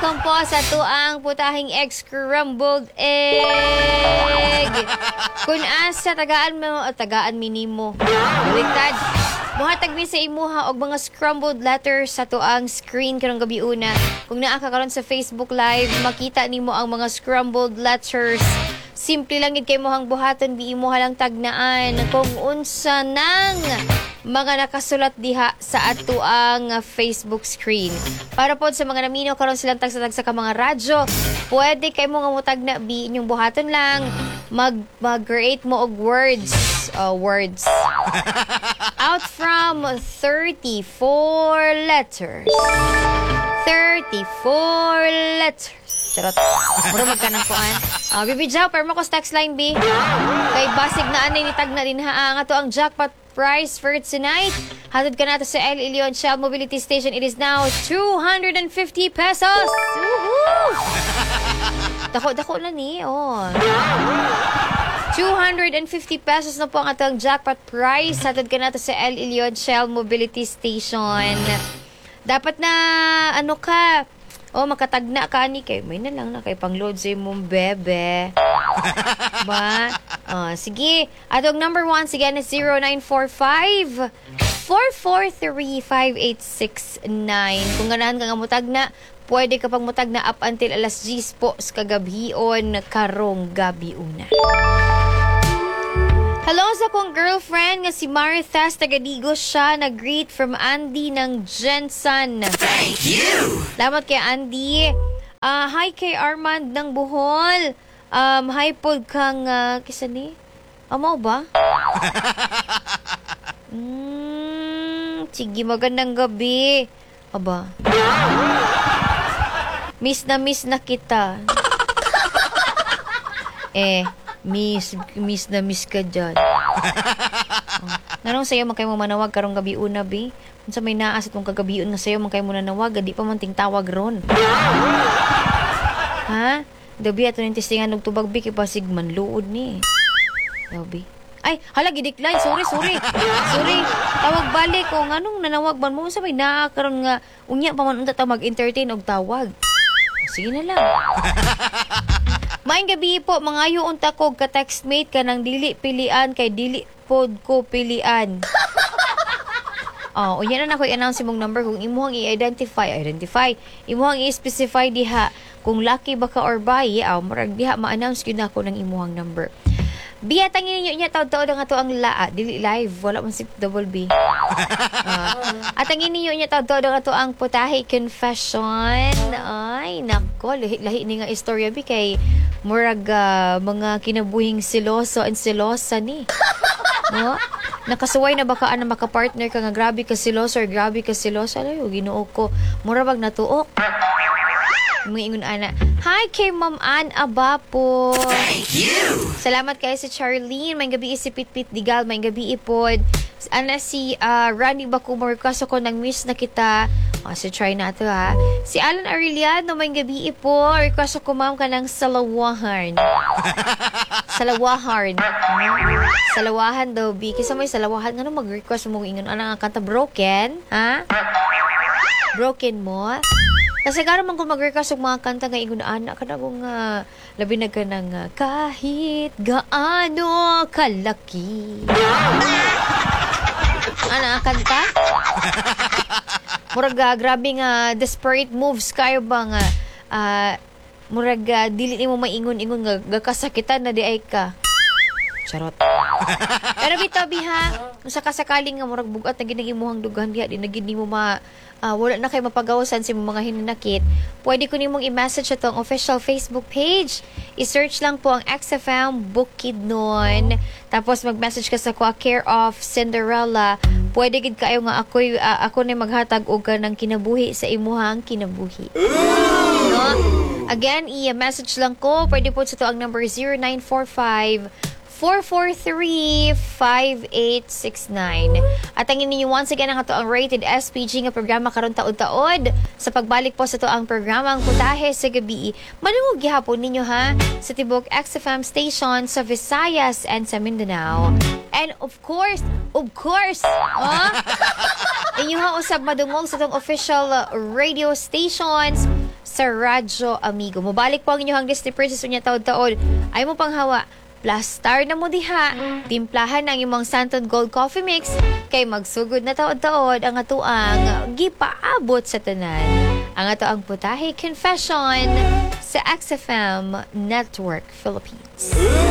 welcome po sa tuang putahing egg scrambled egg. Kung asa tagaan minimo. Baliktad. Buhatag mi sa imuha og mga scrambled letters sa tuang screen karong gabi una. Kung naa ka karon sa Facebook Live, makita nimo ang mga scrambled letters. Simple lang gid kay mohang buhaton, di imo lang tagnaan kung unsa nang mga nakasulat diha sa atuang Facebook screen. Para pod sa mga naminaw karon silang tagsa-tagsa ka mga radyo, pwede kay mo nga mutagna bi inyong buhaton lang mag-create mo og words. Out from 34 letters. 34 letters. Charot. Mura magkanang kuan. Bibi Jaw, pero mo ko text line B. Kay basig na anay ni tag na din ha. Nga to ang jackpot price for tonight. Hatod ka nato sa El Ilion Shell Mobility Station. It is now 250 pesos. Woohoo! Dako na ni. 250 pesos na po ang atong jackpot price. Hatod ka nato sa El Ilion Shell Mobility Station. Dapat na makatagna ka ni kay may na lang na kay pang-load sa imong bebe. Ba? Sige. Atong number 1 again is 0945-443-5869. Kung ganahan ka nga mutagna, pwede ka pang mutagna up until alas 10 po sa kagabion karong gabi una. Hello sa kong girlfriend nga si Martha Tagadigos siya. Nag-greet from Andy ng Jensen. Thank you! Salamat kay Andy. Hi kay Armand ng Bohol. Hi po kang kisa ni? Amo ba? Sige, magandang gabi. Aba. Miss na kita. Miss ka dyan. Nanong sayo man kayo mo manawag karong gabi una, bi? Kung sa may naas itong kagabiun nga sayo man kayo mo nanawag, di pa man ting tawag ron. Ha? Dabi ato ng testingan ng tubag, bi, kipasig man luod ni. Dabi. Ay, hala, gidikline. Sorry. Tawag balik ko. Anong nanawag man mo? Sa may naakaroon nga, unya pa man unta ta mag-entertain og tawag. Sige na lang. Maayong gabi po, mangayo unta ko ka-textmate ka ng dili pilian kay dili pod ko pilian. Unya na ako i-announce imong number kung imuhang i-identify. Imuhang i-specify diha kung lucky ba ka or bayi, marag diha ma-announce yun ako ng imuhang number. Biya tangin niyo niya taod-taod ang ato ang laa, dili live, wala man si double B. At tangin niyo niya taod-taod ang ato ang putahe confession. Ay, nako, lahi ni nga istorya bi kay murag mga kinabuhing siloso and silosa ni. No? Nakasuway na baka na maka-partner ka nga grabe ka siloso or grabe ka silosa. Ay, Ginoo ko, mura bag natuok. Mga ingon ana. Hi kay Ma'am Ann Aba po. Thank you! Salamat kayo si Charlene. May gabi si Pitpit Digal. May gabi ipod. Si Rani Bacumor. Kaso ko nang miss na kita. So try na ito ha. Si Alan Arellano. May gabi ipo. Request ko ma'am ka ng salawahan. Salawahan daw, B. Kisa may salawahan. Ano mag-request mo ingon? Ano nga kanta? Broken? Ha? Broken mo? Kasi gano'n man kung mag-request ng mga kanta nga ingon anak ka na kung labi na ka ng kahit gaano kalaki. Ano kanta? Murag grabe nga desperate moves kayo ba nga murag dili ni mo maingon-ingon nga gakasakitan na di ay ka. Charot. Pero bitabi ha, kung sakasakaling nga murag bugat na ginagimuhang dugan diha di na gid nimo wala na kayo mapagawasan sa mga hinanakit, pwede ko nimong i-message ito ang official Facebook page. I-search lang po ang XFM Bukidnon. Tapos mag-message ka sa care of Cinderella. Pwede gid kayo nga ako na maghatag og kanang kinabuhi sa imuhang kinabuhi. No? Again, i-message lang ko. Pwede po sa ito ang number 0945-443-5869. At ang ninyo once again ang ito ang rated SPG nga programa karon taod-taod. Sa pagbalik po sa ito ang programang Putahe sa Gabi. Manungog gihapon ninyo ha sa tibok XFM station sa Visayas and sa Mindanao. And of course, inyo ha usab madungog sa itong official radio stations sa Radyo Amigo. Mubalik po ang inyong Disney Princess unya taod-taod. Ay mo panghawa. Plus star na mo diha. Timplahan ang imong Santon Gold Coffee Mix kay magsugod na taod-taod ang atuang gipaabot sa tanan. Ang atuang Putahe Confession sa XFM Network Philippines.